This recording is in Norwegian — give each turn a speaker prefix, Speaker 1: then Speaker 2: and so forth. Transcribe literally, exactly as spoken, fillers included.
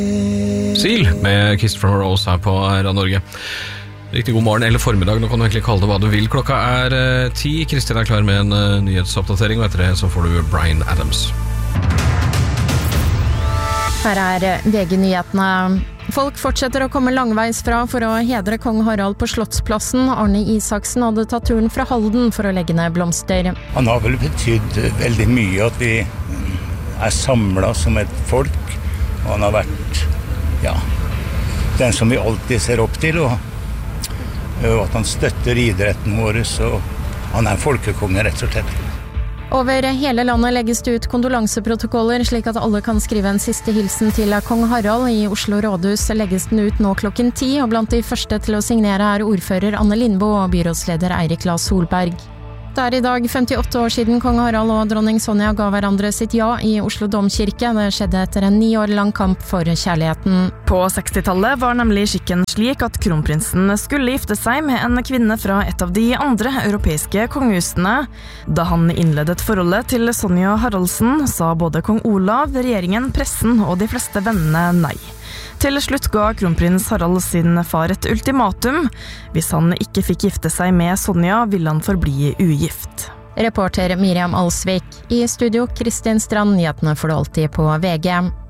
Speaker 1: Seal med Kiss from a Rose her på R A Norge. Riktig god morgen eller formiddag, nå kan du egentlig kalle det hva du vil. Klokka er uh, ti, Kristin er klar med en uh, nyhetsoppdatering, og etter det så får du Bryan Adams.
Speaker 2: Her er V G-nyhetene. Folk fortsetter å komme langveis fra for å hedre kong Harald på Slottsplassen. Arne Isaksen hadde tatt turen fra Halden for å legge ned blomster.
Speaker 3: Han har vel betydd veldig mye at vi er samlet som et folk, og han har vært, ja, den som vi alltid ser opp til, og, og at han støtter idretten vår, så han er en folkekonge rett og slett.
Speaker 2: Over hele landet legges det ut kondolanseprotokoller, slik at alle kan skrive en siste hilsen til kong Harald. I Oslo rådhus legges den ut nå klokken ti, og blant de første til å signere er ordfører Anne Lindbo og byrådsleder Eirik La Solberg. Det er i dag femtiåtte år siden kong Harald og dronning Sonja ga hverandre sitt ja i Oslo Domkirke. Det skjedde etter en ni år lang kamp for kjærligheten.
Speaker 4: På sekstitallet var nemlig skikken slik at kronprinsen skulle gifte seg med en kvinne fra et av de andre europeiske kongehusene. Da han innledet forholdet til Sonja Haraldsen, sa både kong Olav, regjeringen, pressen og de fleste vennene nei. Til slutt ga kronprins Harald sin far et ultimatum. Hvis han ikke fikk gifte seg med Sonja, ville han forbli ugift.
Speaker 2: Reporter Miriam Alsvik. I studio Kristin Strand, nyhetene får du alltid på V G.